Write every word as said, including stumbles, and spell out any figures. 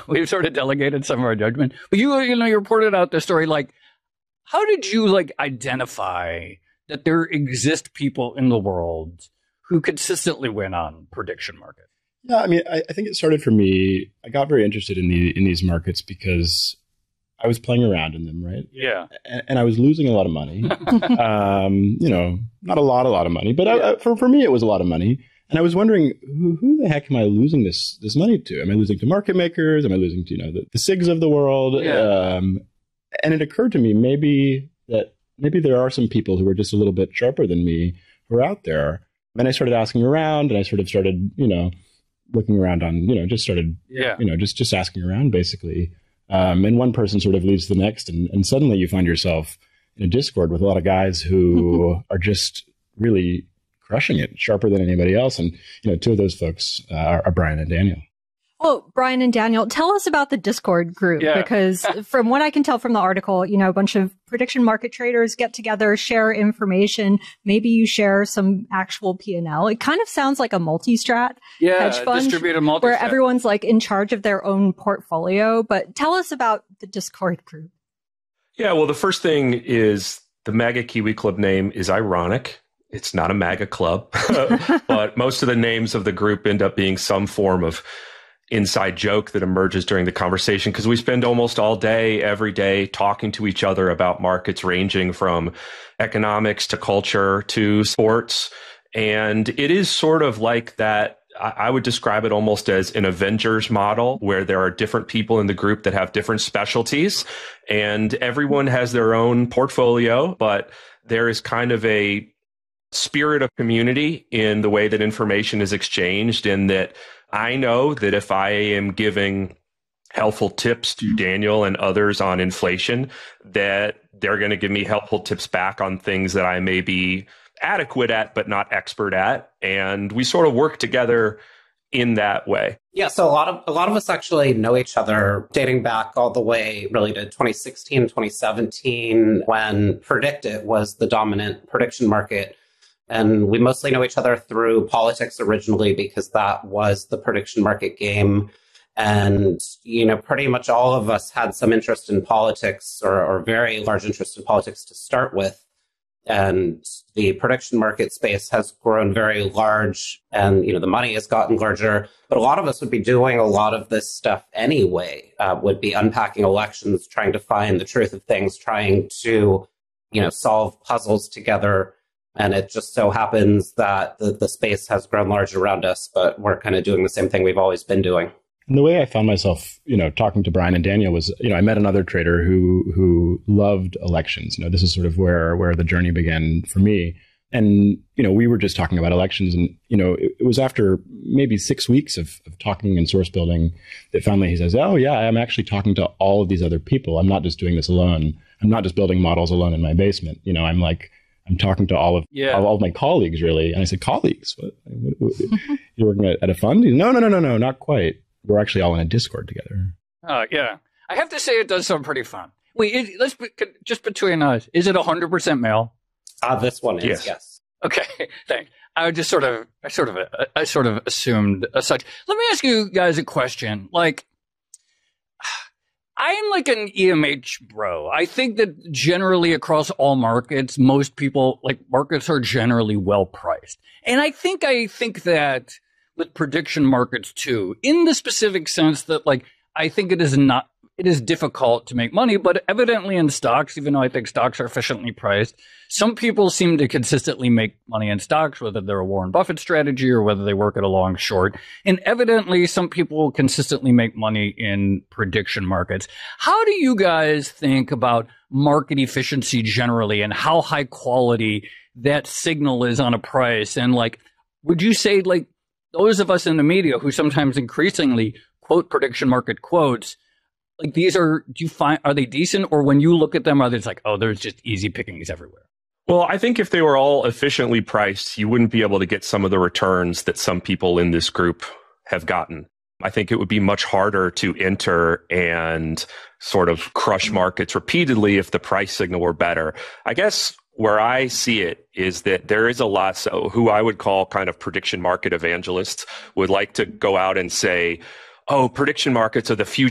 we've sort of delegated some of our judgment. But you, you know, you reported out this story. Like, how did you like identify that there exist people in the world who consistently win on prediction market? Yeah, I mean, I, I think it started for me. I got very interested in the in these markets because I was playing around in them, right? Yeah, and, and I was losing a lot of money. um, you know, not a lot, a lot of money, but I, I, for for me, it was a lot of money. And I was wondering, who, who the heck am I losing this this money to? Am I losing to market makers? Am I losing to, you know, the, the SIGs of the world? Yeah. Um, and it occurred to me maybe that maybe there are some people who are just a little bit sharper than me who are out there. And I started asking around, and I sort of started, you know, looking around on, you know, just started, yeah. you know, just just asking around basically. Um, and one person sort of leads the next, and, and suddenly you find yourself in a Discord with a lot of guys who are just really crushing it, sharper than anybody else. And, you know, two of those folks uh, are, are Brian and Daniel. Well, Brian and Daniel, tell us about the Discord group, yeah. because from what I can tell from the article, you know, a bunch of prediction market traders get together, share information. Maybe you share some actual P and L. It kind of sounds like a multi-strat yeah, hedge fund distributed multi-strat, where everyone's like in charge of their own portfolio. But tell us about the Discord group. Yeah, well, the first thing is the MAGA Kiwi Club name is ironic. It's not a MAGA club, but most of the names of the group end up being some form of inside joke that emerges during the conversation, because we spend almost all day, every day, talking to each other about markets ranging from economics to culture to sports. And it is sort of like that. I would describe it almost as an Avengers model, where there are different people in the group that have different specialties, and everyone has their own portfolio, but there is kind of a spirit of community in the way that information is exchanged, in that I know that if I am giving helpful tips to Daniel and others on inflation, that they're going to give me helpful tips back on things that I may be adequate at, but not expert at. And we sort of work together in that way. Yeah, so a lot of a lot of us actually know each other dating back all the way really to twenty sixteen, twenty seventeen, when PredictIt was the dominant prediction market. And we mostly know each other through politics originally, because that was the prediction market game. And, you know, pretty much all of us had some interest in politics, or, or very large interest in politics to start with. And the prediction market space has grown very large, and, you know, the money has gotten larger. But a lot of us would be doing a lot of this stuff anyway, uh, would be unpacking elections, trying to find the truth of things, trying to, you know, solve puzzles together. And it just so happens that the, the space has grown large around us, but we're kind of doing the same thing we've always been doing. And the way I found myself, you know, talking to Brian and Daniel was, you know, I met another trader who who loved elections. You know, this is sort of where where the journey began for me. And, you know, we were just talking about elections, and, you know, it, it was after maybe six weeks of, of talking and source building that finally he says, oh, yeah, I'm actually talking to all of these other people. I'm not just doing this alone. I'm not just building models alone in my basement. You know, I'm like, I'm talking to all of yeah. all, all of my colleagues, really. And I said, colleagues? What, what, what, you're working at, at a fund? Said, no, no, no, no, no, not quite. We're actually all in a Discord together. Oh, yeah. I have to say it does sound pretty fun. Wait, it, let's be, just between us, is it one hundred percent male? Uh, this one is, yes. yes. Okay, thanks. I just sort of, I sort of, I sort of assumed as such. Let me ask you guys a question. Like, I am like an E M H bro. I think that generally across all markets, most people, like, markets are generally well priced. And I think I think that with prediction markets too, in the specific sense that, like, I think it is not, it is difficult to make money, but evidently in stocks, even though I think stocks are efficiently priced, some people seem to consistently make money in stocks, whether they're a Warren Buffett strategy or whether they work at a long short. And evidently some people consistently make money in prediction markets. How do you guys think about market efficiency generally, and how high quality that signal is on a price? And, like, would you say, like, those of us in the media who sometimes increasingly quote prediction market quotes, like, these are, do you find, are they decent? Or when you look at them, are they just like, oh, there's just easy pickings everywhere? Well, I think if they were all efficiently priced, you wouldn't be able to get some of the returns that some people in this group have gotten. I think it would be much harder to enter and sort of crush markets repeatedly if the price signal were better. I guess where I see it is that there is a lot, so who I would call kind of prediction market evangelists would like to go out and say, oh, prediction markets are the future.